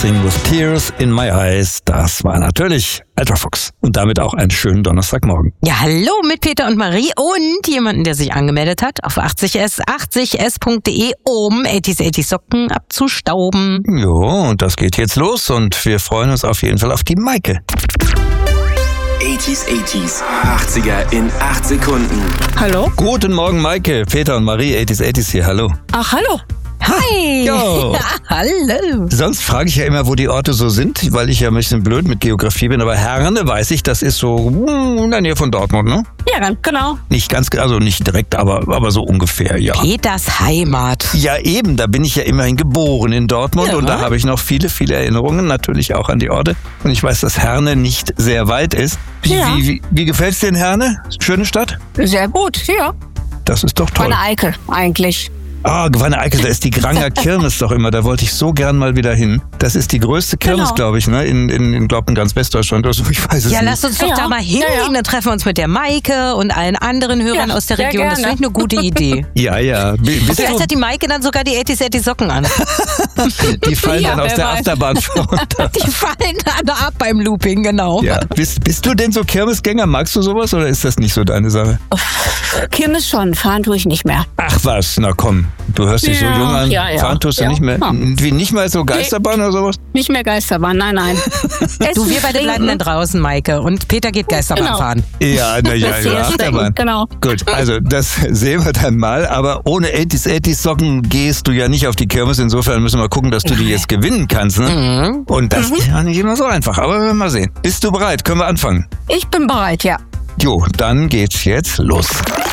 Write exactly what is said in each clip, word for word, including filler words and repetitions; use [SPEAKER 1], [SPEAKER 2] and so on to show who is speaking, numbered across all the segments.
[SPEAKER 1] Sing with Tears in My Eyes. Das war natürlich Ultra Fuchs. Und damit auch einen schönen Donnerstagmorgen.
[SPEAKER 2] Ja, hallo mit Peter und Marie und jemanden, der sich angemeldet hat auf achtzig S, achtzig S punkt de, um achtzig achtzig Socken abzustauben.
[SPEAKER 1] Jo, und das geht jetzt los und wir freuen uns auf jeden Fall auf die Maike.
[SPEAKER 3] achtzig achtzig, achtziger in acht Sekunden.
[SPEAKER 4] Hallo?
[SPEAKER 1] Guten Morgen, Maike. Peter und Marie, achtzig achtzig hier. Hallo.
[SPEAKER 4] Ach, hallo.
[SPEAKER 2] Hi!
[SPEAKER 1] Jo.
[SPEAKER 2] Ja, hallo!
[SPEAKER 1] Sonst frage ich ja immer, wo die Orte so sind, weil ich ja ein bisschen blöd mit Geografie bin. Aber Herne weiß ich, das ist so in der Nähe von Dortmund, ne?
[SPEAKER 4] Ja, ganz genau.
[SPEAKER 1] Nicht ganz, also nicht direkt, aber, aber so ungefähr, ja.
[SPEAKER 2] Peters Heimat.
[SPEAKER 1] Ja, eben, da bin ich ja immerhin geboren in Dortmund
[SPEAKER 2] Ja.
[SPEAKER 1] und da habe ich noch viele, viele Erinnerungen, natürlich auch an die Orte. Und ich weiß, dass Herne nicht sehr weit ist. Wie,
[SPEAKER 4] Ja.
[SPEAKER 1] wie, wie, wie gefällt's dir in Herne? Schöne Stadt?
[SPEAKER 4] Sehr gut, ja.
[SPEAKER 1] Das ist doch toll.
[SPEAKER 4] Meine Eike, eigentlich.
[SPEAKER 1] Ah, Gewanne Eickel, da ist die Granger Kirmes doch immer. Da wollte ich so gern mal wieder hin. Das ist die größte Kirmes,
[SPEAKER 4] Genau.
[SPEAKER 1] glaube ich, ne? In, in, in, glaub, in ganz Westdeutschland oder so. Ich weiß es
[SPEAKER 2] Ja,
[SPEAKER 1] nicht.
[SPEAKER 2] lass uns doch
[SPEAKER 4] Ja.
[SPEAKER 2] da mal hingehen.
[SPEAKER 4] Ja, ja.
[SPEAKER 2] Dann treffen wir uns mit der Maike und allen anderen Hörern
[SPEAKER 4] Ja,
[SPEAKER 2] aus der
[SPEAKER 4] sehr
[SPEAKER 2] Region. Das
[SPEAKER 4] gerne.
[SPEAKER 2] finde ich eine gute Idee.
[SPEAKER 1] Ja, ja. B- Bist
[SPEAKER 2] Vielleicht
[SPEAKER 1] du,
[SPEAKER 2] hat die Maike dann sogar die achtzig achtzig Socken an.
[SPEAKER 1] die fallen
[SPEAKER 4] Ja,
[SPEAKER 1] dann aus
[SPEAKER 4] wer
[SPEAKER 1] der
[SPEAKER 4] weiß.
[SPEAKER 1] Achterbahn runter.
[SPEAKER 2] Die fallen dann ab beim Looping, genau.
[SPEAKER 1] Ja. Bist, bist du denn so Kirmesgänger? Magst du sowas oder ist das nicht so deine Sache?
[SPEAKER 4] Kirmes schon, fahren tue ich nicht mehr.
[SPEAKER 1] Ach was, na komm. Du hörst dich so
[SPEAKER 4] Ja,
[SPEAKER 1] jung an.
[SPEAKER 4] ja, ja.
[SPEAKER 1] Fahren tust du
[SPEAKER 4] Ja.
[SPEAKER 1] nicht mehr.
[SPEAKER 4] Ja.
[SPEAKER 1] Wie, nicht mal so Geisterbahn oder sowas?
[SPEAKER 4] Nicht mehr Geisterbahn, nein, nein.
[SPEAKER 2] Du, wir beide bleiben dann draußen, Maike. Und Peter geht Geisterbahn
[SPEAKER 4] Genau.
[SPEAKER 2] fahren.
[SPEAKER 1] Ja, na ja,
[SPEAKER 4] Das
[SPEAKER 1] ja,
[SPEAKER 4] erste,
[SPEAKER 1] Achterbahn.
[SPEAKER 4] genau.
[SPEAKER 1] Gut, also das sehen wir dann mal, aber ohne achtzig achtzig Socken gehst du ja nicht auf die Kirmes, insofern müssen wir gucken, dass du die jetzt gewinnen kannst, ne? Und das ist ja nicht immer so einfach, aber wir werden mal sehen. Bist du bereit? Können wir anfangen?
[SPEAKER 4] Ich bin bereit, ja.
[SPEAKER 1] Jo, dann geht's jetzt los.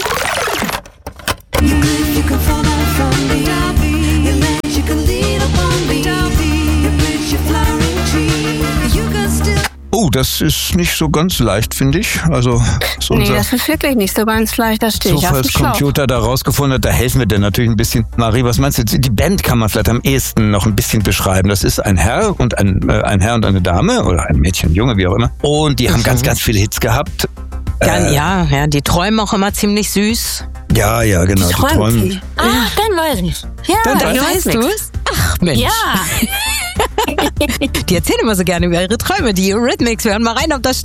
[SPEAKER 5] You can fall down from the ivy. Your legs you can lean upon the ivy. You bridge your flowering tree. You can still.
[SPEAKER 1] Oh, das ist nicht so ganz leicht, finde ich. Also ist
[SPEAKER 4] Nee,
[SPEAKER 1] unser
[SPEAKER 4] das ist wirklich nicht so ganz leicht, das stehe ich auf dem Schlauch.
[SPEAKER 1] Zufallscomputer da rausgefunden hat, da helfen wir dir natürlich ein bisschen. Marie, was meinst du? Die Band kann man vielleicht am ehesten noch ein bisschen beschreiben. Das ist ein Herr und ein, äh, ein Herr und eine Dame oder ein Mädchen, Junge, wie auch immer. Und die haben ganz, ganz viele Hits gehabt.
[SPEAKER 2] Dann,
[SPEAKER 1] Äh,
[SPEAKER 2] ja, ja, die träumen auch immer ziemlich süß.
[SPEAKER 1] Ja, ja, genau. Die
[SPEAKER 4] Träumt
[SPEAKER 1] träumen.
[SPEAKER 4] sie. Ah, dann weiß ich. Ja,
[SPEAKER 1] Dann
[SPEAKER 4] dann
[SPEAKER 1] weiß-
[SPEAKER 4] weiß
[SPEAKER 2] Weißt du
[SPEAKER 4] nix.
[SPEAKER 2] es? Ach Mensch.
[SPEAKER 4] Ja.
[SPEAKER 2] Die erzählen immer so gerne über ihre Träume, die Eurythmics. Wir hören mal rein, ob das